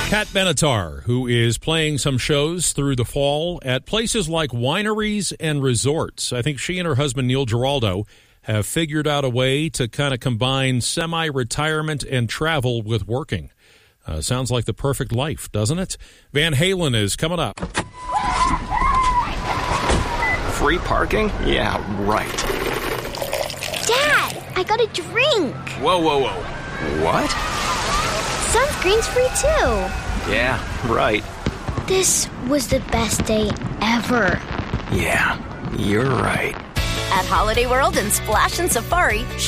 Kat Benatar, who is playing some shows through the fall at places like wineries and resorts. I think she and her husband, Neil Giraldo, have figured out a way to kind of combine semi-retirement and travel with working. Sounds like the perfect life, doesn't it? Van Halen is coming up. Free parking? Yeah, right. Dad, I got a drink. Whoa. What? Sunscreen's free too. Yeah, right. This was the best day ever. Yeah, you're right. At Holiday World and Splash and Safari,